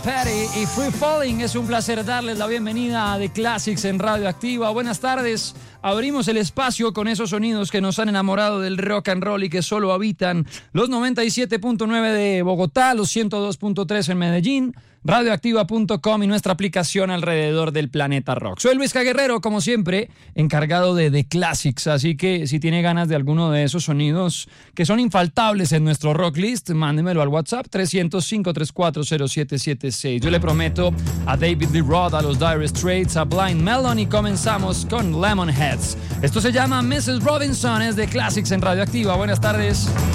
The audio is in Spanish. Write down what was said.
Petty y Free Falling. Es un placer darles la bienvenida a The Classics en Radio Activa. Buenas tardes. Abrimos el espacio con esos sonidos que nos han enamorado del rock and roll y que solo habitan los 97.9 de Bogotá, los 102.3 en Medellín, radioactiva.com y nuestra aplicación alrededor del planeta rock. Soy Luis Guerrero, como siempre, encargado de The Classics, así que si tiene ganas de alguno de esos sonidos que son infaltables en nuestro rock list, mándemelo al WhatsApp 305-340776. Yo le prometo a David Lee Roth, a los Dire Straits, a Blind Melon y comenzamos con Lemonheads. Esto se llama Mrs. Robinson, es The Classics en Radioactiva. Buenas tardes.